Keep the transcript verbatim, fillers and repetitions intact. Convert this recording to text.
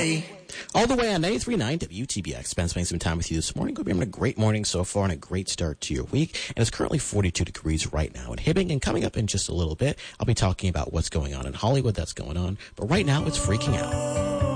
way. All the way on ninety-three point nine W T B X. Ben spending some time with you this morning. Hope you're having a great morning so far and a great start to your week. And it's currently forty-two degrees right now in Hibbing. And coming up in just a little bit, I'll be talking about what's going on in Hollywood that's going on. But right now, it's Freaking Out.